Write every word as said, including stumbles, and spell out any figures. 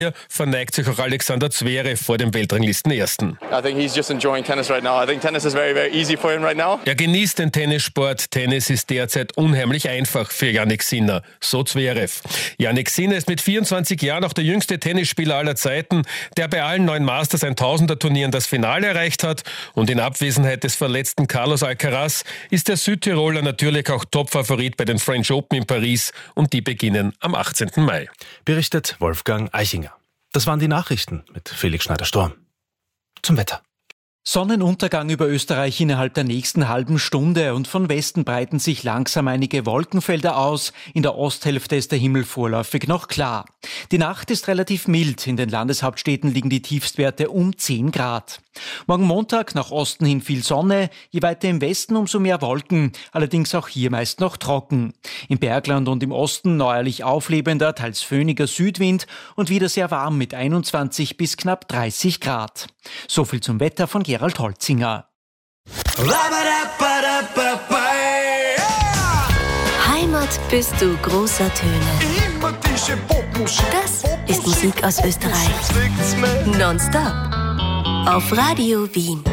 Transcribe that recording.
verneigt sich auch Alexander Zverev vor dem Weltranglistenersten. I think he's just enjoying tennis right now. I think tennis is very, very easy for him right now. Er genießt den Tennissport. Tennis ist derzeit unheimlich einfach für Jannik Sinner, so Zverev. Jannik Sinner ist mit vierundzwanzig Jahren auch der jüngste Tennisspieler aller Zeiten, der bei allen neun Masters tausender Turnieren das Finale erreicht hat. Und in Abwesenheit des verletzten Carlos Alcaraz ist der Südtiroler natürlich auch Topfavorit bei den French Open in Paris. Und die beginnen am achtzehnten Mai. Berichtet Wolfgang Eichinger. Das waren die Nachrichten mit Felix Schneider-Sturm. Zum Wetter. Sonnenuntergang über Österreich innerhalb der nächsten halben Stunde und von Westen breiten sich langsam einige Wolkenfelder aus. In der Osthälfte ist der Himmel vorläufig noch klar. Die Nacht ist relativ mild. In den Landeshauptstädten liegen die Tiefstwerte um zehn Grad. Morgen Montag nach Osten hin viel Sonne, je weiter im Westen umso mehr Wolken, allerdings auch hier meist noch trocken. Im Bergland und im Osten neuerlich auflebender, teils föhniger Südwind und wieder sehr warm mit einundzwanzig bis knapp dreißig Grad. So viel zum Wetter von Gerald Holzinger. Heimat bist du großer Töne. Das ist Musik aus Österreich. Nonstop. Auf Radio Wien.